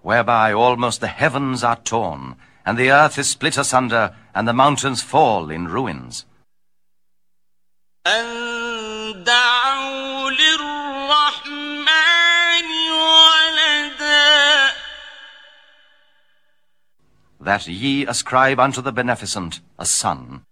whereby almost the heavens are torn, and the earth is split asunder, and the mountains fall in ruins. أن دعوا للرحمن ولدا. That ye ascribe unto the Beneficent a son.